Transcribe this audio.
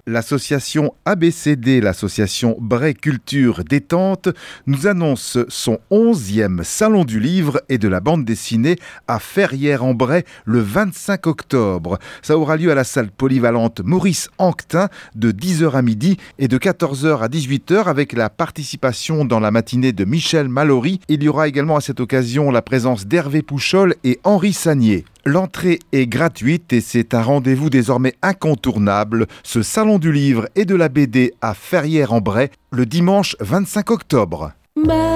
L'association ABCD, l'association Bray Culture Détente, nous annonce son 11e Salon du livre et de la bande dessinée à Ferrières-en-Bray le 25 octobre. Ça aura lieu à la salle polyvalente Maurice Anquetin de 10h à midi et de 14h à 18h avec la participation dans la matinée de Michel Mallory. Il y aura également à cette occasion la présence d'Hervé Pouchol et Henri Sagnier. L'entrée est gratuite et c'est un rendez-vous désormais incontournable, ce Salon du livre et de la BD à Ferrières-en-Bray, le dimanche 25 octobre.